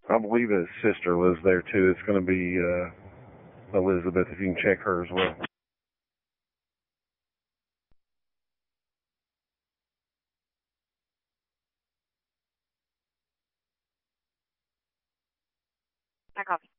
I believe his sister was there too. It's going to be Elizabeth, if you can check her as well. I copy.